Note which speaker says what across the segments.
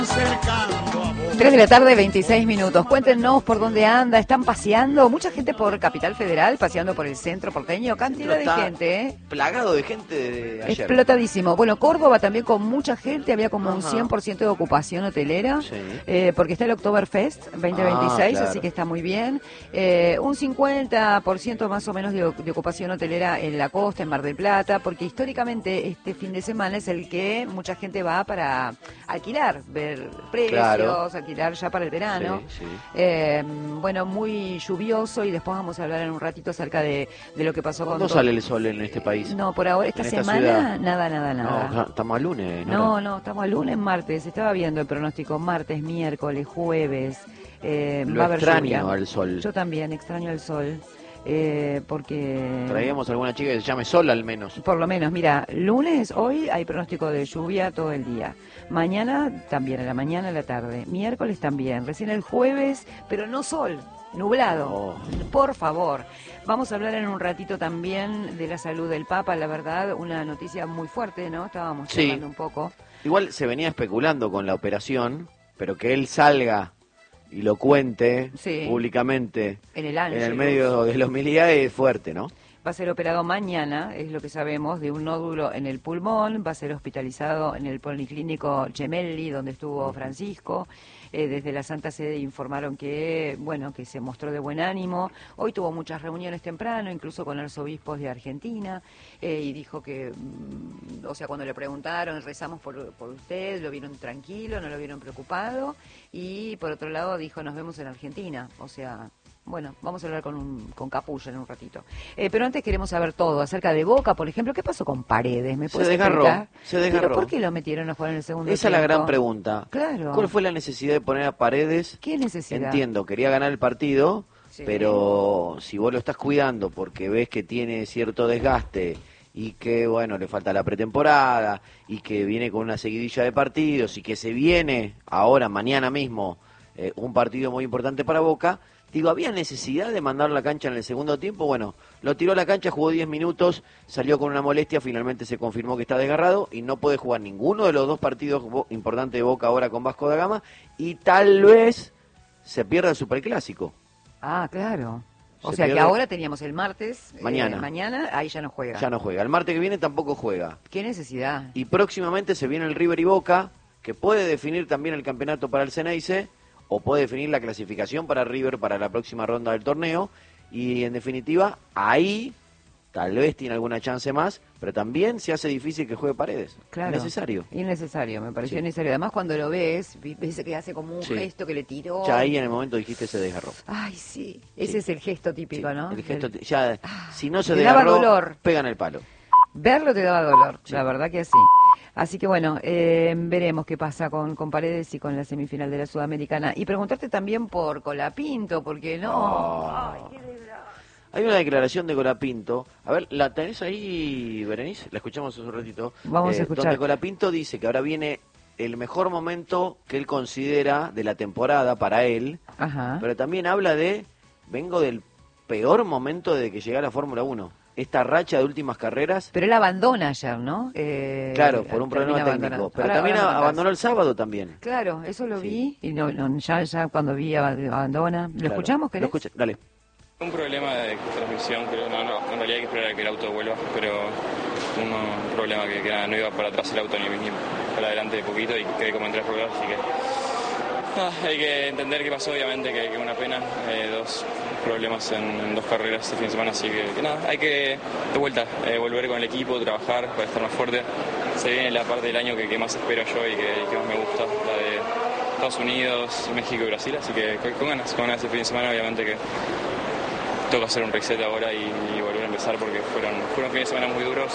Speaker 1: Cercando a vos.
Speaker 2: 3 de la tarde, 26 minutos. Cuéntenos por dónde anda. ¿Están paseando? Mucha gente por Capital Federal, paseando por el centro porteño. Cantidad de gente, ¿eh?
Speaker 3: Plagado de gente de ayer.
Speaker 2: Explotadísimo. Bueno, Córdoba también con mucha gente. Había como un
Speaker 3: Ajá.
Speaker 2: 100% de ocupación hotelera.
Speaker 3: Sí.
Speaker 2: Porque está el Oktoberfest 2026,
Speaker 3: claro.
Speaker 2: así que está muy bien. Un 50% más o menos de ocupación hotelera en la costa, en Mar del Plata, porque históricamente este fin de semana es el que mucha gente va para alquilar, ver precios,
Speaker 3: Claro.
Speaker 2: alquilar ya para el verano.
Speaker 3: Sí, sí.
Speaker 2: Bueno, muy lluvioso y después vamos a hablar en un ratito acerca de lo que pasó con...
Speaker 3: ¿Cuándo sale el sol en este país?
Speaker 2: No, por ahora, esta
Speaker 3: en esta
Speaker 2: semana,
Speaker 3: ciudad?
Speaker 2: nada.
Speaker 3: No, estamos a lunes.
Speaker 2: No, estamos a lunes, martes. Estaba viendo el pronóstico martes, miércoles, jueves.
Speaker 3: Lo
Speaker 2: va a haber
Speaker 3: extraño
Speaker 2: lluvia.
Speaker 3: al sol.
Speaker 2: Yo también extraño el sol. Porque...
Speaker 3: Traíamos alguna chica que se llame Sol al menos.
Speaker 2: Por lo menos, mira, lunes, hoy hay pronóstico de lluvia todo el día. Mañana también, a la mañana, a la tarde. Miércoles también. Recién el jueves, pero no sol, nublado.
Speaker 3: Oh.
Speaker 2: Por favor. Vamos a hablar en un ratito también de la salud del Papa, la verdad, una noticia muy fuerte, ¿no? Estábamos
Speaker 3: Sí.
Speaker 2: hablando un poco.
Speaker 3: Igual se venía especulando con la operación, pero que él salga y lo cuente
Speaker 2: Sí.
Speaker 3: públicamente
Speaker 2: En el
Speaker 3: en el
Speaker 2: Ángelus.
Speaker 3: medio de la homilía es fuerte, ¿no?
Speaker 2: Va a ser operado mañana, es lo que sabemos, de un nódulo en el pulmón. Va a ser hospitalizado en el Policlínico Gemelli, donde estuvo Francisco. Desde la Santa Sede informaron que, bueno, que se mostró de buen ánimo. Hoy tuvo muchas reuniones temprano, incluso con arzobispos de Argentina, y dijo que, o sea, cuando le preguntaron, rezamos por usted, lo vieron tranquilo, no lo vieron preocupado. Y por otro lado dijo, nos vemos en Argentina, o sea... Bueno, vamos a hablar con Capulla en un ratito. Pero antes queremos saber todo acerca de Boca, por ejemplo. ¿Qué pasó con Paredes? ¿Me puedes explicar?
Speaker 3: Se desgarró.
Speaker 2: ¿Pero por qué lo metieron a jugar en el segundo
Speaker 3: Esa es la
Speaker 2: tiempo?
Speaker 3: gran pregunta.
Speaker 2: Claro.
Speaker 3: ¿Cuál fue la necesidad de poner a Paredes?
Speaker 2: ¿Qué necesidad?
Speaker 3: Entiendo, quería ganar el partido,
Speaker 2: Sí.
Speaker 3: pero si vos lo estás cuidando porque ves que tiene cierto desgaste y que, bueno, le falta la pretemporada y que viene con una seguidilla de partidos y que se viene ahora, mañana mismo, un partido muy importante para Boca... Digo, ¿había necesidad de mandarlo a la cancha en el segundo tiempo? Bueno, lo tiró a la cancha, jugó 10 minutos, salió con una molestia, finalmente se confirmó que está desgarrado y no puede jugar ninguno de los dos partidos importantes de Boca ahora con Vasco da Gama y tal vez se pierda el Superclásico.
Speaker 2: Ah, claro. O
Speaker 3: Se
Speaker 2: sea que
Speaker 3: pierde-
Speaker 2: ahora teníamos el martes.
Speaker 3: Mañana.
Speaker 2: Ahí ya no juega.
Speaker 3: Ya no juega. El martes que viene tampoco juega.
Speaker 2: ¿Qué necesidad?
Speaker 3: Y próximamente se viene el River y Boca, que puede definir también el campeonato para el Ceneice, o puede definir la clasificación para River para la próxima ronda del torneo, y en definitiva, ahí tal vez tiene alguna chance más, pero también se hace difícil que juegue Paredes.
Speaker 2: Claro.
Speaker 3: Innecesario.
Speaker 2: Innecesario, me pareció
Speaker 3: Sí.
Speaker 2: innecesario. Además, cuando lo ves que hace como un
Speaker 3: Sí.
Speaker 2: gesto que le tiró.
Speaker 3: Ya ahí en el momento dijiste se desgarró.
Speaker 2: Ay, sí. Ese
Speaker 3: Sí.
Speaker 2: es el gesto típico,
Speaker 3: Sí,
Speaker 2: ¿no?
Speaker 3: el gesto, ya, si no se
Speaker 2: te daba
Speaker 3: desgarró,
Speaker 2: dolor.
Speaker 3: pegan el palo.
Speaker 2: Verlo te daba dolor,
Speaker 3: Sí.
Speaker 2: la verdad que sí. Así que bueno, veremos qué pasa con Paredes y con la semifinal de la Sudamericana. Y preguntarte también por Colapinto, porque no...
Speaker 3: Oh.
Speaker 2: Ay, qué desgracia.
Speaker 3: Hay una declaración de Colapinto. A ver, ¿la tenés ahí, Berenice? La escuchamos hace un ratito.
Speaker 2: Vamos a escuchar.
Speaker 3: Donde Colapinto dice que ahora viene el mejor momento que él considera de la temporada para él,
Speaker 2: Ajá.
Speaker 3: pero también habla de, vengo del peor momento desde que llegué a la Fórmula 1. Esta racha de últimas carreras,
Speaker 2: Pero él abandona ayer, ¿no?
Speaker 3: claro, por un problema
Speaker 2: termina
Speaker 3: técnico,
Speaker 2: abandonando.
Speaker 3: pero
Speaker 2: Ahora
Speaker 3: también
Speaker 2: vamos a contar.
Speaker 3: abandonó el sábado también.
Speaker 2: Claro, eso lo
Speaker 3: Sí.
Speaker 2: vi y ya cuando vi abandona. ¿Lo
Speaker 3: Claro.
Speaker 2: escuchamos, querés?
Speaker 3: Lo escucha, dale.
Speaker 4: Un problema de transmisión, creo, en realidad hay que esperar a que el auto vuelva, pero un problema que no iba para atrás el auto ni para adelante de poquito y quedé como en 3 ruedas, así que hay que entender qué pasó, obviamente que una pena, 2 problemas en 2 carreras este fin de semana, así que nada, hay que de vuelta volver con el equipo, trabajar para estar más fuerte. Se viene la parte del año que más espero yo y que más me gusta, la de Estados Unidos, México y Brasil, así que con ganas este fin de semana, obviamente que toca hacer un reset ahora y volver a empezar porque fueron fines de semana muy duros.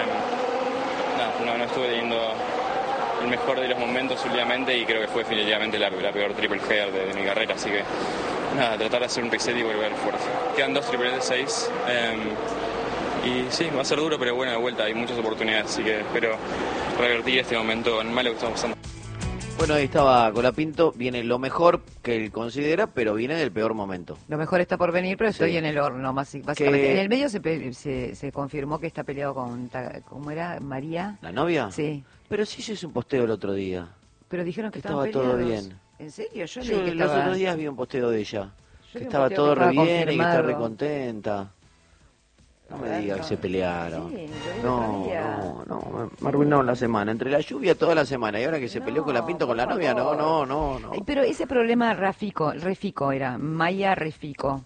Speaker 4: No estuve teniendo el mejor de los momentos últimamente y creo que fue definitivamente la peor triple header de mi carrera, así que nada, tratar de hacer un reset y volver fuerte. Quedan 2 triples de 6 y sí, va a ser duro, pero bueno, de vuelta hay muchas oportunidades, así que espero revertir este momento en malo que estamos pasando.
Speaker 3: Bueno, ahí estaba Colapinto, viene lo mejor que él considera, pero viene del peor momento.
Speaker 2: Lo mejor está por venir, pero estoy
Speaker 3: Sí.
Speaker 2: en el horno, básicamente.
Speaker 3: Que-
Speaker 2: En el medio se confirmó que está peleado con, ¿cómo era? ¿María?
Speaker 3: ¿La novia?
Speaker 2: Sí.
Speaker 3: Pero sí se hizo un posteo el otro día.
Speaker 2: Pero dijeron que
Speaker 3: Estaba
Speaker 2: estaban
Speaker 3: todo
Speaker 2: peleados.
Speaker 3: bien.
Speaker 2: ¿En serio? Yo
Speaker 3: Yo
Speaker 2: leí que
Speaker 3: los
Speaker 2: estaba...
Speaker 3: otros días vi un posteo de ella,
Speaker 2: Yo
Speaker 3: que
Speaker 2: vi un
Speaker 3: estaba
Speaker 2: posteo
Speaker 3: todo
Speaker 2: que
Speaker 3: re
Speaker 2: estaba
Speaker 3: bien y que está
Speaker 2: confirmado.
Speaker 3: re contenta. No me diga que se pelearon.
Speaker 2: Sí, lo vi el
Speaker 3: No,
Speaker 2: otro día.
Speaker 3: me arruinó la semana. Entre la lluvia toda la semana y ahora que se
Speaker 2: No,
Speaker 3: peleó con la Pinto con
Speaker 2: por
Speaker 3: la novia,
Speaker 2: favor.
Speaker 3: no.
Speaker 2: Pero ese problema Refico era, Maya Refico.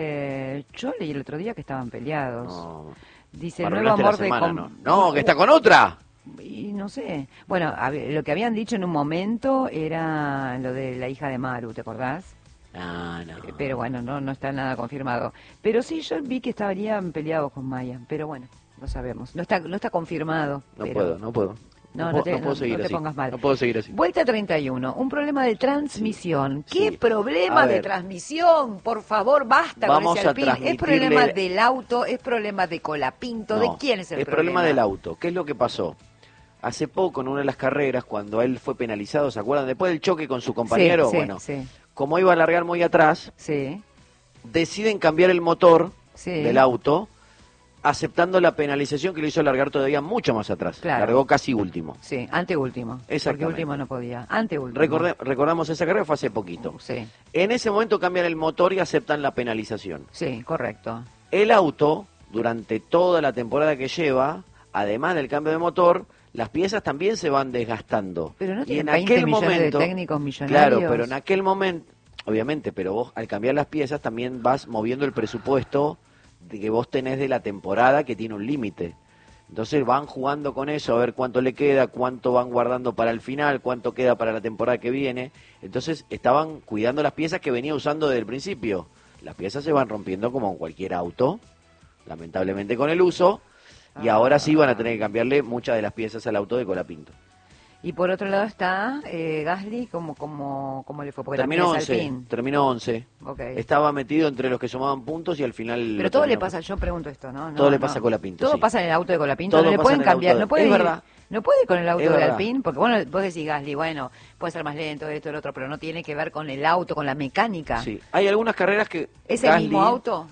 Speaker 2: Yo leí el otro día que estaban peleados.
Speaker 3: No,
Speaker 2: Dice,
Speaker 3: me
Speaker 2: el nuevo
Speaker 3: arruinaste la
Speaker 2: amor de...
Speaker 3: semana, ¿no? No, que está con otra.
Speaker 2: Y no sé. Bueno, lo que habían dicho en un momento era lo de la hija de Maru, ¿te acordás?
Speaker 3: No.
Speaker 2: Pero bueno, no está nada confirmado. Pero sí, yo vi que estarían peleados con Maya. Pero bueno, no sabemos. No está confirmado.
Speaker 3: No
Speaker 2: pero...
Speaker 3: puedo.
Speaker 2: No
Speaker 3: puedo
Speaker 2: te
Speaker 3: seguir así.
Speaker 2: pongas mal.
Speaker 3: No puedo seguir así.
Speaker 2: Vuelta 31, un problema de transmisión.
Speaker 3: Sí.
Speaker 2: ¿Qué problema
Speaker 3: A
Speaker 2: de
Speaker 3: ver.
Speaker 2: transmisión? Por favor, basta
Speaker 3: Vamos
Speaker 2: con ese
Speaker 3: a
Speaker 2: Alpine. ¿Es
Speaker 3: transmitirle-
Speaker 2: problema del auto? ¿Es problema de Colapinto?
Speaker 3: No,
Speaker 2: ¿De quién es el
Speaker 3: problema del auto. ¿Qué es lo que pasó? Hace poco, en una de las carreras, cuando él fue penalizado, ¿se acuerdan? Después del choque con su compañero,
Speaker 2: Sí,
Speaker 3: bueno,
Speaker 2: sí,
Speaker 3: como iba a largar muy atrás,
Speaker 2: sí,
Speaker 3: deciden cambiar el motor
Speaker 2: sí.
Speaker 3: del auto, aceptando la penalización que le hizo largar todavía mucho más atrás.
Speaker 2: Claro.
Speaker 3: Largó casi último.
Speaker 2: Sí, anteúltimo. Porque
Speaker 3: Exactamente.
Speaker 2: último no podía. Anteúltimo.
Speaker 3: Recordamos esa carrera, fue hace poquito.
Speaker 2: Sí,
Speaker 3: En ese momento cambian el motor y aceptan la penalización.
Speaker 2: sí, correcto.
Speaker 3: El auto, durante toda la temporada que lleva, además del cambio de motor, las piezas también se van desgastando.
Speaker 2: Pero no
Speaker 3: Y
Speaker 2: tienen
Speaker 3: en
Speaker 2: 20
Speaker 3: aquel
Speaker 2: millones
Speaker 3: momento,
Speaker 2: de técnicos millonarios.
Speaker 3: claro, pero en aquel momento, obviamente, pero vos al cambiar las piezas también vas moviendo el presupuesto de que vos tenés de la temporada que tiene un límite. Entonces van jugando con eso, a ver cuánto le queda, cuánto van guardando para el final, cuánto queda para la temporada que viene. Entonces estaban cuidando las piezas que venía usando desde el principio. Las piezas se van rompiendo como en cualquier auto, lamentablemente con el uso, y ahora sí van a tener que cambiarle muchas de las piezas al auto de Colapinto.
Speaker 2: Y por otro lado está Gasly, ¿cómo le fue? Porque
Speaker 3: Terminó
Speaker 2: también es
Speaker 3: 11,
Speaker 2: Alpine.
Speaker 3: terminó 11.
Speaker 2: Ok.
Speaker 3: Estaba metido entre los que sumaban puntos y al final...
Speaker 2: Pero
Speaker 3: lo
Speaker 2: todo le
Speaker 3: terminó.
Speaker 2: pasa, yo pregunto esto, ¿no?
Speaker 3: Todo le pasa a Colapinto,
Speaker 2: Todo
Speaker 3: sí.
Speaker 2: pasa en el auto de Colapinto,
Speaker 3: Todo
Speaker 2: no le
Speaker 3: pasa
Speaker 2: pueden
Speaker 3: en el auto
Speaker 2: cambiar,
Speaker 3: de-
Speaker 2: no puede
Speaker 3: es
Speaker 2: ir-
Speaker 3: verdad.
Speaker 2: no puede ir con el auto
Speaker 3: Es
Speaker 2: de
Speaker 3: verdad.
Speaker 2: Alpine, porque bueno, vos decís Gasly, bueno, puede ser más lento, esto, el otro, pero no tiene que ver con el auto, con la mecánica.
Speaker 3: Sí, hay algunas carreras que...
Speaker 2: ¿Es el
Speaker 3: Gasly-
Speaker 2: mismo auto?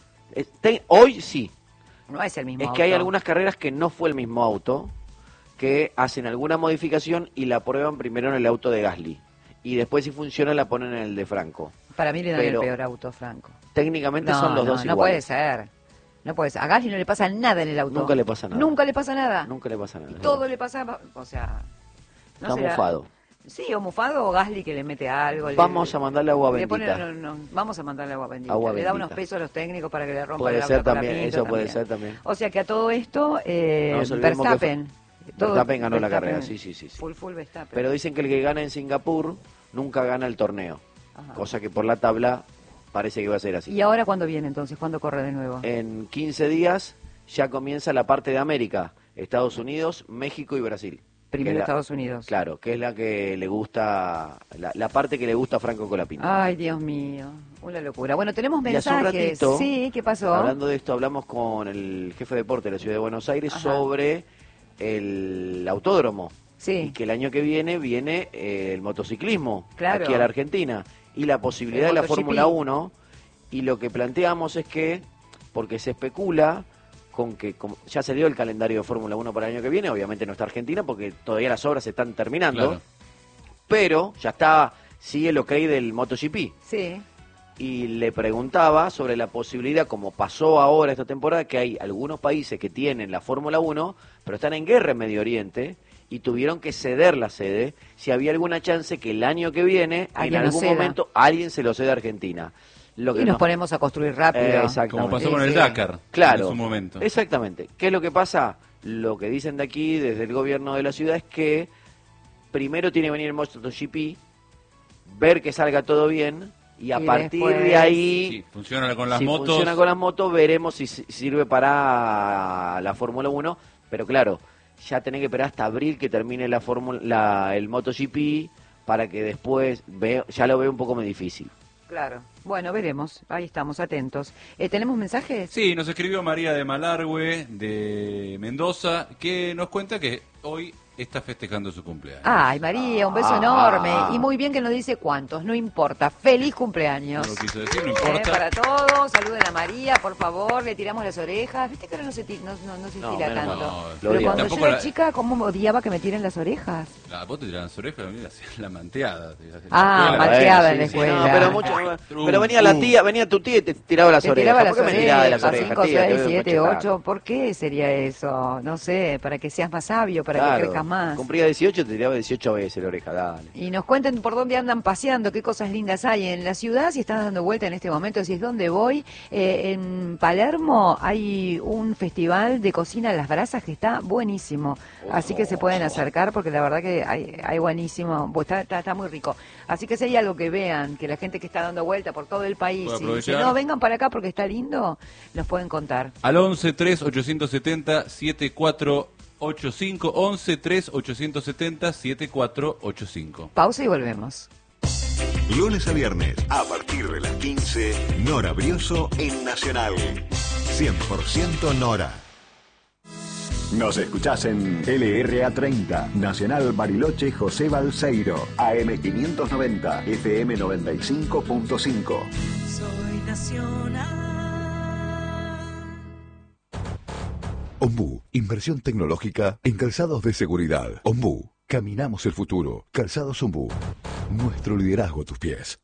Speaker 3: Hoy sí.
Speaker 2: No es el mismo
Speaker 3: Es
Speaker 2: auto.
Speaker 3: que hay algunas carreras que no fue el mismo auto, que hacen alguna modificación y la prueban primero en el auto de Gasly. Y después si funciona la ponen en el de Franco.
Speaker 2: Para mí le dan
Speaker 3: pero-
Speaker 2: el peor auto, Franco.
Speaker 3: Técnicamente
Speaker 2: No,
Speaker 3: son los
Speaker 2: no,
Speaker 3: dos
Speaker 2: no puede
Speaker 3: iguales.
Speaker 2: ser. No puede ser. A Gasly no le pasa nada en el auto.
Speaker 3: Nunca le pasa nada.
Speaker 2: Nunca le pasa nada.
Speaker 3: Nunca le pasa nada.
Speaker 2: Y todo le pasa, o sea... no
Speaker 3: Está
Speaker 2: será-
Speaker 3: mofado.
Speaker 2: Sí, o mufado o Gasly que le mete algo.
Speaker 3: Vamos a mandarle agua
Speaker 2: le pone-
Speaker 3: bendita.
Speaker 2: vamos a mandarle agua bendita.
Speaker 3: Agua
Speaker 2: le da
Speaker 3: bendita.
Speaker 2: unos pesos a los técnicos para que le rompan
Speaker 3: Puede
Speaker 2: el
Speaker 3: ser
Speaker 2: auto a
Speaker 3: también,
Speaker 2: Colapinto
Speaker 3: eso puede
Speaker 2: también.
Speaker 3: ser también.
Speaker 2: O sea que a todo esto,
Speaker 3: No nos olvidemos que
Speaker 2: Verstappen.
Speaker 3: Verstappen ganó la
Speaker 2: Verstappen.
Speaker 3: carrera, sí.
Speaker 2: Full Verstappen.
Speaker 3: Pero dicen que el que gana en Singapur nunca gana el torneo.
Speaker 2: Ajá.
Speaker 3: Cosa que por la tabla parece que va a ser así.
Speaker 2: ¿Y ahora cuándo viene entonces? ¿Cuándo corre de nuevo?
Speaker 3: En 15 días ya comienza la parte de América, Estados Unidos, México y Brasil.
Speaker 2: Primero
Speaker 3: Que es la-
Speaker 2: Estados Unidos.
Speaker 3: Claro, que es la que le gusta, la parte que le gusta a Franco Colapinto.
Speaker 2: Ay, Dios mío. Una locura. Bueno, tenemos
Speaker 3: Y hace un
Speaker 2: mensajes.
Speaker 3: ratito,
Speaker 2: Sí, ¿qué pasó?
Speaker 3: Hablando de esto, hablamos con el jefe de deporte de la Ciudad de Buenos Aires
Speaker 2: Ajá.
Speaker 3: sobre el autódromo.
Speaker 2: Sí.
Speaker 3: Y que el año que viene el motociclismo
Speaker 2: Claro.
Speaker 3: aquí a la Argentina. Y la posibilidad
Speaker 2: El
Speaker 3: de la
Speaker 2: MotoGP.
Speaker 3: Fórmula 1. Y lo que planteamos es que, porque se especula con que ya se dio el calendario de Fórmula 1 para el año que viene, obviamente no está Argentina porque todavía las obras se están terminando,
Speaker 1: Claro.
Speaker 3: pero ya está, sigue el ok del MotoGP.
Speaker 2: Sí.
Speaker 3: Y le preguntaba sobre la posibilidad, como pasó ahora esta temporada, que hay algunos países que tienen la Fórmula 1, pero están en guerra en Medio Oriente y tuvieron que ceder la sede, si había alguna chance que el año que viene, en
Speaker 2: Alguien lo
Speaker 3: algún
Speaker 2: ceda.
Speaker 3: momento, alguien se lo cede a Argentina. Lo
Speaker 2: Y nos ponemos a construir rápido.
Speaker 3: Exactamente.
Speaker 1: Como pasó
Speaker 2: Sí,
Speaker 1: con el
Speaker 2: sí.
Speaker 1: Dakar
Speaker 3: Claro,
Speaker 1: en su momento.
Speaker 3: exactamente. ¿Qué es lo que pasa? Lo que dicen de aquí, desde el gobierno de la ciudad, es que primero tiene que venir el MotoGP, ver que salga todo bien, y a
Speaker 2: Y
Speaker 3: partir
Speaker 2: después-
Speaker 3: de ahí,
Speaker 1: Sí, funciona con las
Speaker 3: si
Speaker 1: motos.
Speaker 3: funciona con las motos, veremos si sirve para la Fórmula 1, pero claro, ya tenés que esperar hasta abril que termine el MotoGP, para que después, ya lo veo un poco más difícil.
Speaker 2: Claro. Bueno, veremos. Ahí estamos, atentos. ¿Tenemos mensajes?
Speaker 1: Sí, nos escribió María de Malargüe, de Mendoza, que nos cuenta que hoy está festejando su cumpleaños.
Speaker 2: Ay, María, un beso enorme. Y muy bien que nos dice cuántos, no importa. Feliz cumpleaños.
Speaker 1: No lo quiso decir, no importa.
Speaker 2: Para todos, saluden a María, por favor, le tiramos las orejas. Viste que ahora no se tira tanto.
Speaker 1: No,
Speaker 2: pero cuando
Speaker 1: tampoco
Speaker 2: yo era chica, ¿cómo odiaba que me tiren las orejas?
Speaker 1: Vos te tiraban las orejas, mira, la manteada.
Speaker 2: Manteada en la
Speaker 3: Sí,
Speaker 2: escuela.
Speaker 3: no, pero venía tu tía y te tiraba las orejas.
Speaker 2: Tiraba
Speaker 3: ¿Por qué
Speaker 2: las
Speaker 3: me tiraba de las
Speaker 2: orejas,
Speaker 3: orejas,
Speaker 2: 5,
Speaker 3: tía?
Speaker 2: 6,
Speaker 3: Te veo
Speaker 2: 7,
Speaker 3: machacar.
Speaker 2: 8. ¿Por qué sería eso? No sé, para que seas más sabio, para que crezcas más.
Speaker 3: Cumplía 18, te tiraba 18 veces la oreja, dale.
Speaker 2: Y nos cuenten por dónde andan paseando, qué cosas lindas hay en la ciudad, si estás dando vuelta en este momento, si es dónde voy. En Palermo hay un festival de cocina a las brasas que está buenísimo, así que se pueden acercar porque la verdad que hay buenísimo, pues está muy rico. Así que si hay algo que vean, que la gente que está dando vuelta por todo el país, si no, vengan para acá porque está lindo, nos pueden contar.
Speaker 1: Al 11-3-870-7485, 11-3-870-7485.
Speaker 2: Pausa y volvemos.
Speaker 5: Lunes a viernes, a partir de las 15, Nora Brioso en Nacional. 100% Nora. Nos escuchás en LRA 30, Nacional Bariloche José Balseiro, AM 590, FM 95.5.
Speaker 6: Soy nacional.
Speaker 5: Ombú, inversión tecnológica en calzados de seguridad. Ombú, caminamos el futuro. Calzados Ombú, nuestro liderazgo a tus pies.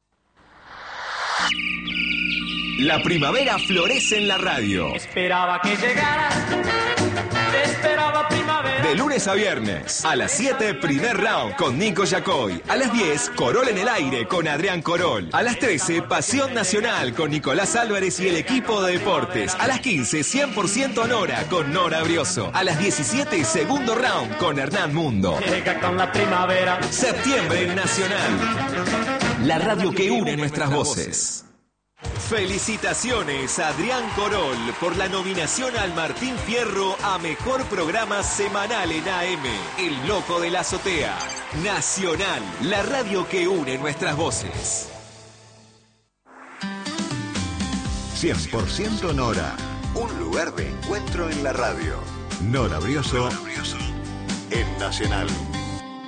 Speaker 7: La primavera florece en la radio.
Speaker 6: Esperaba que llegaras, te esperaba primavera.
Speaker 7: De lunes a viernes, a las 7, primer round con Nico Yacoy. A las 10, Corol en el aire con Adrián Corol. A las 13, Pasión Nacional con Nicolás Álvarez y el equipo de deportes. A las 15, 100% Nora con Nora Brioso. A las 17, segundo round con Hernán Mundo.
Speaker 6: Llega con la primavera.
Speaker 7: Septiembre en Nacional. La radio que une nuestras voces. Felicitaciones a Adrián Corol por la nominación al Martín Fierro a Mejor Programa Semanal en AM, El Loco de la Azotea. Nacional, la radio que une nuestras voces.
Speaker 5: 100% Nora, un lugar de encuentro en la radio. Nora Brioso en Nacional.